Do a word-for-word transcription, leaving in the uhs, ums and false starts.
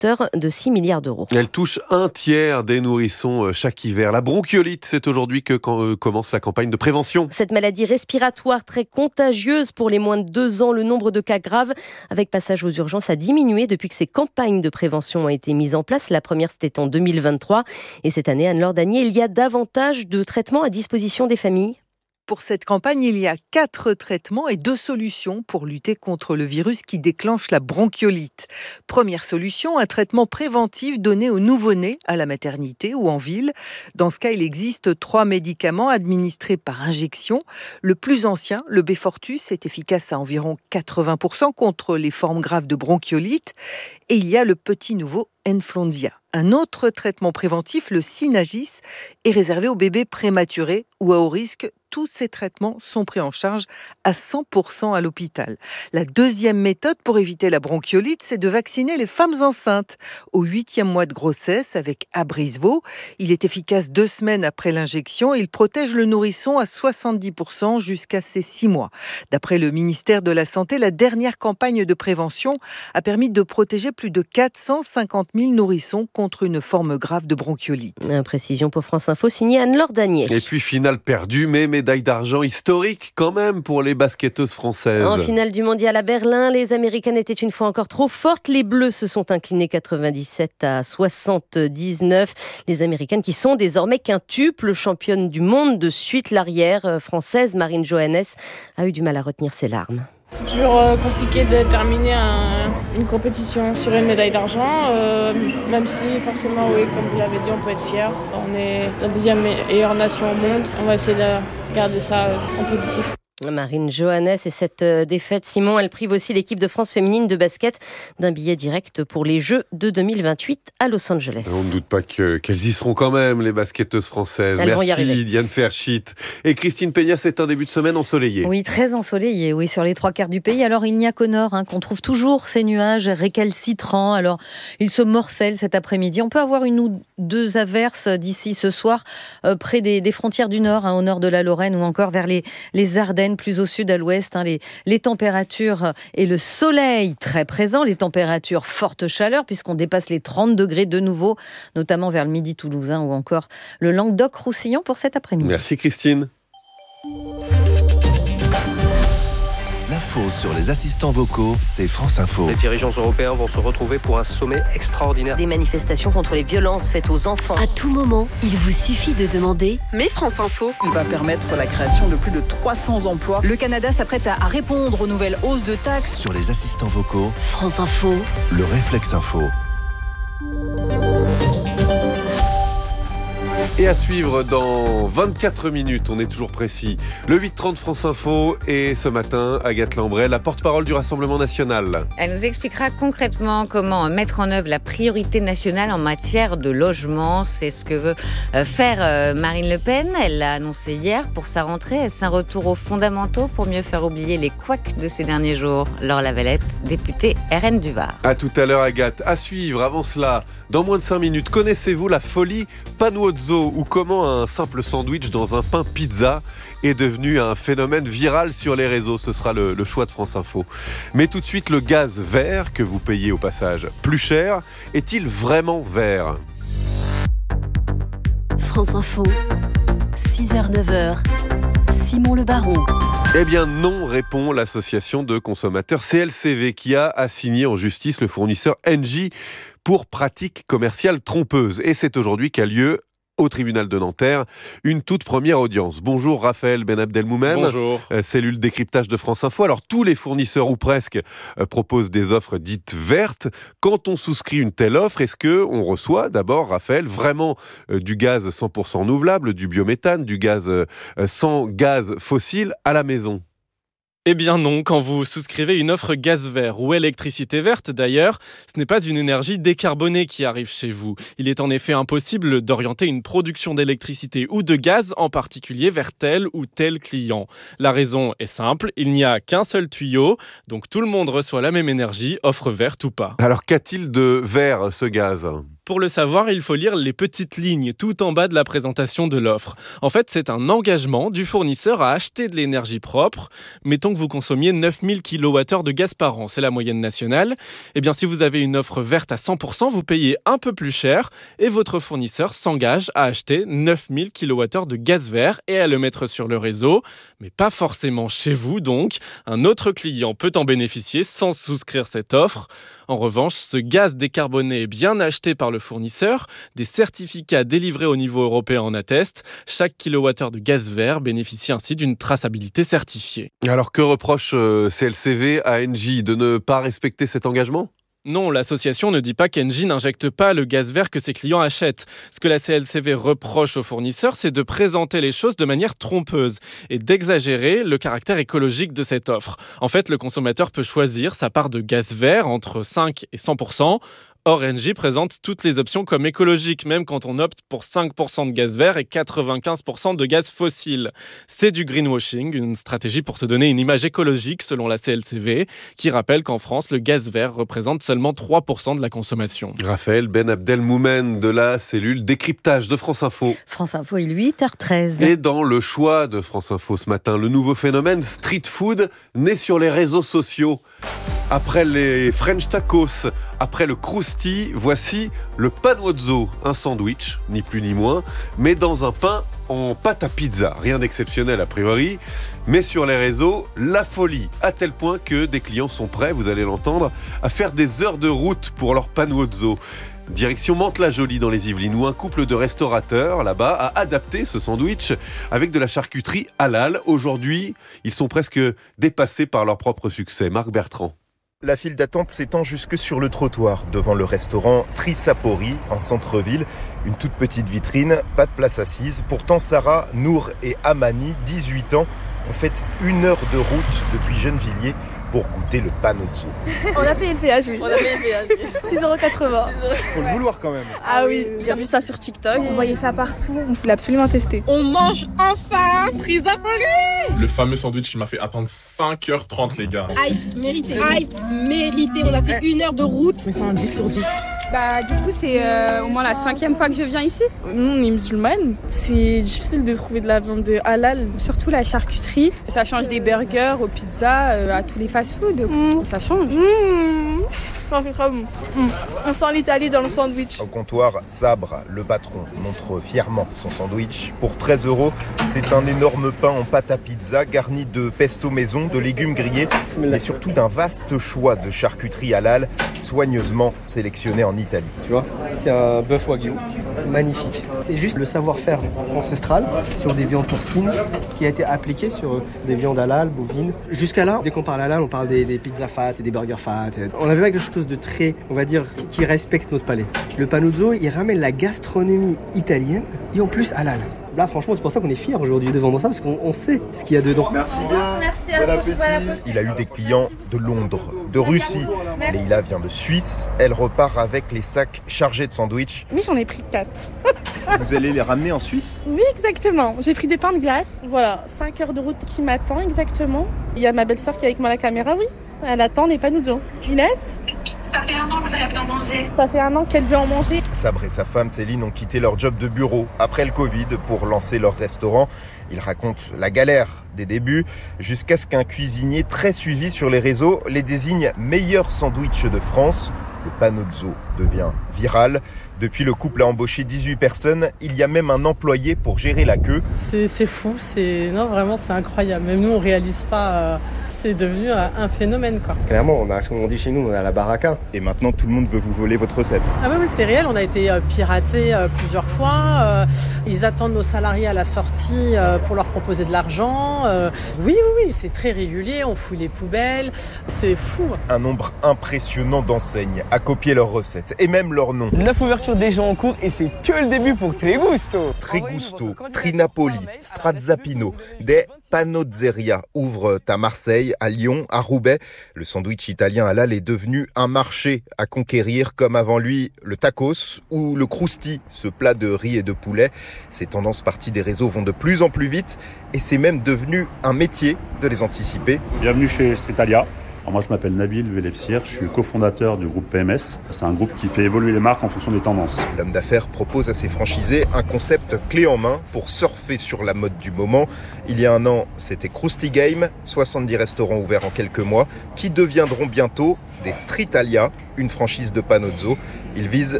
hauteur de six milliards d'euros. Elle touche un tiers des nourrissons chaque hiver. La bronchiolite, c'est aujourd'hui que commence la campagne de prévention. Cette maladie respiratoire très contagieuse pour les moins de deux ans, le nombre de cas graves avec passage aux urgences a diminué depuis que ces campagnes de prévention ont été mises en place. La première, c'était en deux mille vingt-trois. Et cette année, Anne-Laure Danier, il y a davantage de traitements à disposition des familles. Pour cette campagne, il y a quatre traitements et deux solutions pour lutter contre le virus qui déclenche la bronchiolite. Première solution, un traitement préventif donné aux nouveau-nés à la maternité ou en ville. Dans ce cas, il existe trois médicaments administrés par injection. Le plus ancien, le Beyfortus, est efficace à environ quatre-vingts pour cent contre les formes graves de bronchiolite. Et il y a le petit nouveau Enflonsia. Un autre traitement préventif, le Synagis, est réservé aux bébés prématurés ou à haut risque. Tous ces traitements sont pris en charge à cent pour cent à l'hôpital. La deuxième méthode pour éviter la bronchiolite, c'est de vacciner les femmes enceintes au huitième mois de grossesse avec Abrysvo. Il est efficace deux semaines après l'injection et il protège le nourrisson à soixante-dix pour cent jusqu'à ses six mois. D'après le ministère de la Santé, la dernière campagne de prévention a permis de protéger plus de quatre cent cinquante mille nourrissons contre une forme grave de bronchiolite. Une précision pour France Info, signée Anne-Laure Danier. Et puis finale perdue, mais médaille d'argent historique quand même pour les basketteuses françaises. En finale du mondial à Berlin, les Américaines étaient une fois encore trop fortes. Les Bleus se sont inclinés quatre-vingt-dix-sept à soixante-dix-neuf. Les Américaines qui sont désormais quintuples championnes du monde de suite. L'arrière française Marine Johannes a eu du mal à retenir ses larmes. C'est toujours euh, compliqué de terminer un, une compétition sur une médaille d'argent, euh, même si forcément, oui, comme vous l'avez dit, on peut être fier. On est la deuxième meilleure nation au monde. On va essayer de garder ça euh, en positif. Marine Johannes et cette défaite, Simon, elle prive aussi l'équipe de France féminine de basket d'un billet direct pour les Jeux de deux mille vingt-huit à Los Angeles. On ne doute pas que, qu'elles y seront quand même, les basketteuses françaises. Elles Merci Diane Ferchit. Et Christine Peña, c'est un début de semaine ensoleillé. Oui, très ensoleillé, oui, sur les trois quarts du pays. Alors, il n'y a qu'au nord hein, qu'on trouve toujours ces nuages récalcitrants. Alors, ils se morcellent cet après-midi. On peut avoir une ou deux averses d'ici ce soir, euh, près des, des frontières du nord, hein, au nord de la Lorraine ou encore vers les, les Ardennes, plus au sud, à l'ouest, hein, les, les températures et le soleil très présent, les températures forte chaleur puisqu'on dépasse les trente degrés de nouveau, notamment vers le midi toulousain ou encore le Languedoc-Roussillon pour cet après-midi. Merci Christine. L'info sur les assistants vocaux, c'est France Info. Les dirigeants européens vont se retrouver pour un sommet extraordinaire. Des manifestations contre les violences faites aux enfants. À tout moment, il vous suffit de demander. Mais France Info, il va permettre la création de plus de trois cents emplois. Le Canada s'apprête à répondre aux nouvelles hausses de taxes. Sur les assistants vocaux, France Info, le réflexe info. Et à suivre dans vingt-quatre minutes, on est toujours précis, le huit trente France Info et ce matin, Agathe Lambray, la porte-parole du Rassemblement National. Elle nous expliquera concrètement comment mettre en œuvre la priorité nationale en matière de logement. C'est ce que veut faire Marine Le Pen. Elle l'a annoncé hier pour sa rentrée. Est-ce un retour aux fondamentaux pour mieux faire oublier les couacs de ces derniers jours? Laure Lavalette, députée R N du Var. À tout à l'heure Agathe. À suivre, avant cela, dans moins de cinq minutes, connaissez-vous la folie Panuozzo ou comment un simple sandwich dans un pain pizza est devenu un phénomène viral sur les réseaux? Ce sera le, le choix de France Info. Mais tout de suite, le gaz vert que vous payez au passage plus cher, est-il vraiment vert? France Info, six heures neuf heures, Simon Le Baron. Eh bien non, répond l'association de consommateurs C L C V qui a assigné en justice le fournisseur Engie pour pratiques commerciales trompeuses. Et c'est aujourd'hui qu'a lieu au tribunal de Nanterre une toute première audience. Bonjour Raphaël Ben Abdelmoumen. Bonjour. Euh, cellule décryptage de France Info. Alors tous les fournisseurs ou presque euh, proposent des offres dites vertes. Quand on souscrit une telle offre, est-ce que on reçoit d'abord, Raphaël, vraiment euh, du gaz cent pour cent renouvelable, du biométhane, du gaz euh, sans gaz fossile à la maison? Eh bien non, quand vous souscrivez une offre gaz vert ou électricité verte d'ailleurs, ce n'est pas une énergie décarbonée qui arrive chez vous. Il est en effet impossible d'orienter une production d'électricité ou de gaz en particulier vers tel ou tel client. La raison est simple, il n'y a qu'un seul tuyau, donc tout le monde reçoit la même énergie, offre verte ou pas. Alors qu'a-t-il de vert ce gaz ? Pour le savoir, il faut lire les petites lignes tout en bas de la présentation de l'offre. En fait, c'est un engagement du fournisseur à acheter de l'énergie propre. Mettons que vous consommiez neuf mille kilowattheures de gaz par an, c'est la moyenne nationale. Eh bien, si vous avez une offre verte à cent pour cent, vous payez un peu plus cher et votre fournisseur s'engage à acheter neuf mille kilowattheures de gaz vert et à le mettre sur le réseau, mais pas forcément chez vous donc. Un autre client peut en bénéficier sans souscrire cette offre. En revanche, ce gaz décarboné est bien acheté par le fournisseur. Des certificats délivrés au niveau européen en attestent. Chaque kilowattheure de gaz vert bénéficie ainsi d'une traçabilité certifiée. Alors que reproche euh, C L C V à Engie de ne pas respecter cet engagement ? Non, l'association ne dit pas qu'Engie n'injecte pas le gaz vert que ses clients achètent. Ce que la C L C V reproche aux fournisseurs, c'est de présenter les choses de manière trompeuse et d'exagérer le caractère écologique de cette offre. En fait, le consommateur peut choisir sa part de gaz vert entre cinq et cent pour cent. Or, Engie présente toutes les options comme écologiques, même quand on opte pour cinq pour cent de gaz vert et quatre-vingt-quinze pour cent de gaz fossile. C'est du greenwashing, une stratégie pour se donner une image écologique selon la C L C V, qui rappelle qu'en France, le gaz vert représente seulement trois pour cent de la consommation. Raphaël Ben Abdelmoumen de la cellule décryptage de France Info. France Info, il est huit heures treize. Et dans le choix de France Info ce matin, le nouveau phénomène street food né sur les réseaux sociaux. Après les French tacos, après le crousti, voici le panozzo, un sandwich, ni plus ni moins, mais dans un pain en pâte à pizza. Rien d'exceptionnel a priori, mais sur les réseaux, la folie, à tel point que des clients sont prêts, vous allez l'entendre, à faire des heures de route pour leur panozzo. Direction Mantes-la-Jolie dans les Yvelines, où un couple de restaurateurs là-bas a adapté ce sandwich avec de la charcuterie halal. Aujourd'hui, ils sont presque dépassés par leur propre succès. Marc Bertrand. La file d'attente s'étend jusque sur le trottoir, devant le restaurant Trisapori, en centre-ville. Une toute petite vitrine, pas de place assise. Pourtant, Sarah, Nour et Amani, dix-huit ans, ont fait une heure de route depuis Gennevilliers pour goûter le panozzo. On a payé le péage, oui. On a payé le péage. six euros quatre-vingts. Faut le vouloir quand même. Ah oui, j'ai vu ça sur TikTok. Vous voyez ça partout, on voulait absolument tester. On mange enfin Trisapori. Le fameux sandwich qui m'a fait attendre cinq heures trente, les gars. Aïe, mérité. Aïe, mérité. On a fait une heure de route. Mais c'est un dix sur dix. Bah du coup c'est euh, au moins la cinquième fois que je viens ici. Nous on est musulmanes, c'est difficile de trouver de la viande de halal, surtout la charcuterie. Ça change des burgers aux pizzas, euh, à tous les fast-food, mmh. Ça change. Mmh. Mmh. On sent l'Italie dans le sandwich. Au comptoir, Sabre, le patron, montre fièrement son sandwich. Pour treize euros, c'est un énorme pain en pâte à pizza garni de pesto maison, de légumes grillés, mais surtout d'un vaste choix de charcuterie halal soigneusement sélectionné en Italie. Tu vois, c'est un bœuf wagyu, magnifique. C'est juste le savoir-faire ancestral sur des viandes porcines qui a été appliqué sur des viandes halal, bovines. Jusqu'à là, dès qu'on parle halal, on parle des, des pizzas fat et des burgers fat. On avait pas quelque chose de très, on va dire, qui respecte notre palais. Le panozzo, il ramène la gastronomie italienne et en plus halal. Là, franchement, c'est pour ça qu'on est fiers aujourd'hui de vendre ça, parce qu'on on sait ce qu'il y a dedans. Merci bien. Merci à bon vous. Il a eu des clients de Londres, de Russie. Leïla vient de Suisse. Elle repart avec les sacs chargés de sandwichs. Oui, j'en ai pris quatre. Vous allez les ramener en Suisse ? Oui, exactement. J'ai pris des pains de glace. Voilà, cinq heures de route qui m'attend exactement. Il y a ma belle-sœur qui est avec moi à la caméra, oui. Elle attend les panozzo. Inès ? Ça fait un an que j'ai envie d'en manger. Ça fait un an qu'elle veut en manger. Sabre et sa femme Céline ont quitté leur job de bureau après le Covid pour lancer leur restaurant. Ils racontent la galère des débuts jusqu'à ce qu'un cuisinier très suivi sur les réseaux les désigne meilleur sandwich de France. Le panozzo devient viral. Depuis, le couple a embauché dix-huit personnes. Il y a même un employé pour gérer la queue. C'est, c'est fou, c'est... Non, vraiment, c'est incroyable. Même nous, on ne réalise pas... Euh... C'est devenu un phénomène, quoi. Clairement, on a ce qu'on dit chez nous, on a la baraka. Et maintenant, tout le monde veut vous voler votre recette. Ah oui, oui, c'est réel. On a été piratés plusieurs fois. Ils attendent nos salariés à la sortie pour leur proposer de l'argent. Oui, oui, oui, c'est très régulier. On fouille les poubelles. C'est fou. Un nombre impressionnant d'enseignes a copié leurs recettes et même leurs noms. Neuf ouvertures déjà en cours et c'est que le début pour Tregusto. Tregusto, Trinapoli, Strazzapino, des Panozzeria ouvrent à Marseille, à Lyon, à Roubaix. Le sandwich italien halal est devenu un marché à conquérir, comme avant lui le tacos ou le crousti, ce plat de riz et de poulet. Ces tendances parties des réseaux vont de plus en plus vite et c'est même devenu un métier de les anticiper. Bienvenue chez Streetalia. Alors moi je m'appelle Nabil Velepsir, je suis cofondateur du groupe P M S. C'est un groupe qui fait évoluer les marques en fonction des tendances. L'homme d'affaires propose à ses franchisés un concept clé en main pour surfer sur la mode du moment. Il y a un an, c'était Krusty Game, soixante-dix restaurants ouverts en quelques mois, qui deviendront bientôt des Streetalia, une franchise de Panozzo. Il vise